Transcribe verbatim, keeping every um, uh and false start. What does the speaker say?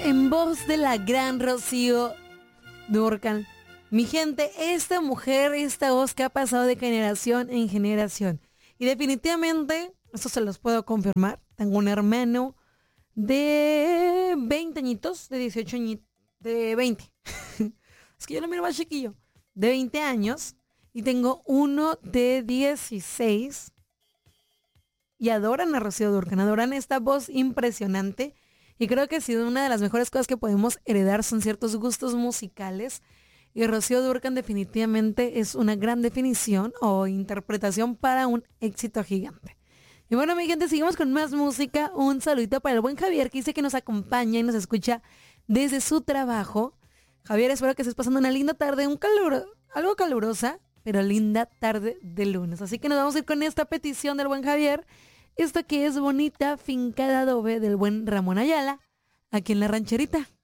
en voz de la gran Rocío Dúrcal. Mi gente, esta mujer, esta voz que ha pasado de generación en generación. Y definitivamente, esto se los puedo confirmar, tengo un hermano de veinte añitos, de dieciocho añitos, de veinte. Es que yo lo miro más chiquillo. De veinte años. Y tengo uno de dieciséis. Y adoran a Rocío Dúrcal, adoran esta voz impresionante. Y creo que sí, una de las mejores cosas que podemos heredar son ciertos gustos musicales. Y Rocío Dúrcal definitivamente es una gran definición o interpretación para un éxito gigante. Y bueno, mi gente, seguimos con más música. Un saludito para el buen Javier, que dice que nos acompaña y nos escucha desde su trabajo. Javier, espero que estés pasando una linda tarde, un calor, algo calurosa, pero linda tarde de lunes. Así que nos vamos a ir con esta petición del buen Javier. Esto que es Bonita Finca de Adobe del buen Ramón Ayala, aquí en La Rancherita.